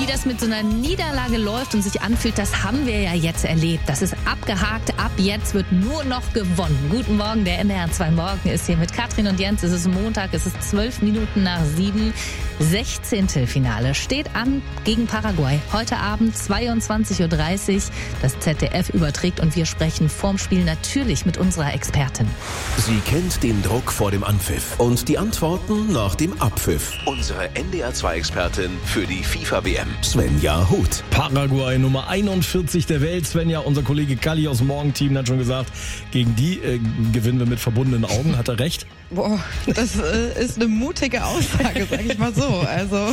das mit so einer Niederlage läuft und sich anfühlt, das haben wir ja jetzt erlebt. Das ist abgehakt. Ab jetzt wird nur noch gewonnen. Guten Morgen, der NDR 2 Morgen ist hier mit Katrin und Jens. Es ist Montag, es ist 12 Minuten nach 7. 16. Finale steht an gegen Paraguay. Heute Abend 22.30 Uhr. Das ZDF überträgt und wir sprechen vorm Spiel natürlich mit unserer Expertin. Sie kennt den Druck vor dem Anpfiff und die Antworten nach dem Abpfiff. Unsere NDR 2 Expertin für die FIFA-WM, Svenja Huth. Paraguay Nummer 41 der Welt. Svenja, unser Kollege Kalli aus dem Morgenteam, hat schon gesagt, gegen die gewinnen wir mit verbundenen Augen. Hat er recht? Boah, das ist eine mutige Aussage, sag ich mal so. Also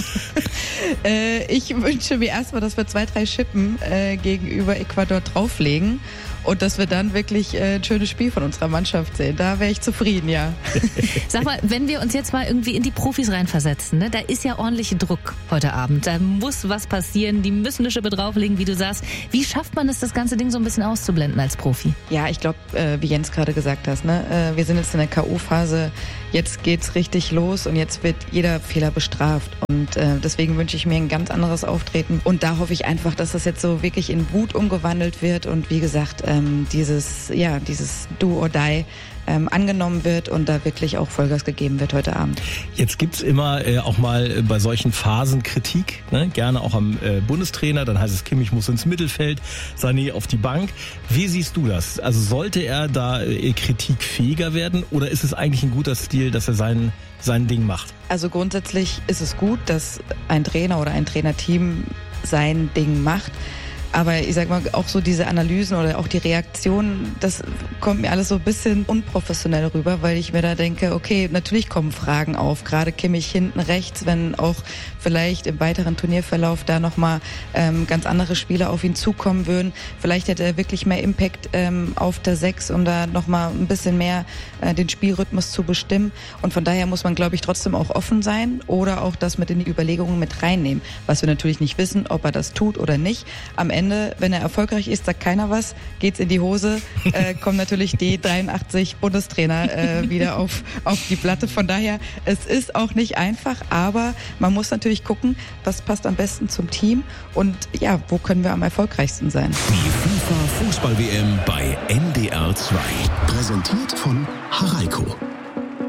ich wünsche mir erstmal, dass wir 2-3 Schippen gegenüber Ecuador drauflegen und dass wir dann wirklich ein schönes Spiel von unserer Mannschaft sehen. Da wäre ich zufrieden, ja. Sag mal, wenn wir uns jetzt mal irgendwie in die Profis reinversetzen, ne? Da ist ja ordentlich Druck heute Abend. Da muss was passieren, die müssen eine Schippe drauflegen, wie du sagst. Wie schafft man es, das ganze Ding so ein bisschen auszublenden als Profi? Ja, ich glaube, wie Jens gerade gesagt hat, ne? Wir sind jetzt in der K.O.-Phase, jetzt geht's richtig los und jetzt wird jeder Fehler bestraft. Und deswegen wünsche ich mir ein ganz anderes Auftreten. Und da hoffe ich einfach, dass das jetzt so wirklich in Wut umgewandelt wird und wie gesagt, dieses Do or Die angenommen wird und da wirklich auch Vollgas gegeben wird heute Abend. Jetzt gibt's immer auch mal bei solchen Phasen Kritik, ne? Gerne auch am Bundestrainer. Dann heißt es, Kimmich muss ins Mittelfeld, Sané auf die Bank. Wie siehst du das? Also sollte er da kritikfähiger werden oder ist es eigentlich ein guter Stil, dass er sein Ding macht? Also grundsätzlich ist es gut, dass ein Trainer oder ein Trainerteam sein Ding macht. Aber ich sag mal, auch so diese Analysen oder auch die Reaktionen, das kommt mir alles so ein bisschen unprofessionell rüber, weil ich mir da denke, okay, natürlich kommen Fragen auf, gerade Kimmich hinten rechts, wenn auch vielleicht im weiteren Turnierverlauf da nochmal ganz andere Spieler auf ihn zukommen würden. Vielleicht hätte er wirklich mehr Impact auf der 6, um da nochmal ein bisschen mehr den Spielrhythmus zu bestimmen. Und von daher muss man, glaube ich, trotzdem auch offen sein oder auch das mit in die Überlegungen mit reinnehmen. Was wir natürlich nicht wissen, ob er das tut oder nicht. Am Ende, wenn er erfolgreich ist, sagt keiner was, geht's in die Hose, kommen natürlich die 83 Bundestrainer wieder auf die Platte. Von daher, es ist auch nicht einfach, aber man muss natürlich gucken, was passt am besten zum Team und ja, wo können wir am erfolgreichsten sein. Die FIFA Fußball-WM bei NDR 2. Präsentiert von Haraiko.